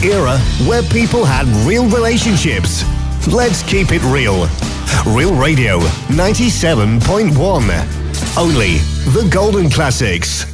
era where people had real relationships. Let's keep it real. Real Radio 97.1. Only the golden classics.